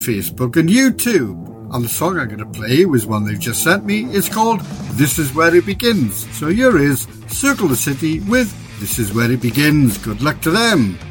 Facebook and YouTube. And the song I'm going to play was one they've just sent me. It's called This Is Where It Begins. So here is Circle the City with This Is Where It Begins. Good luck to them.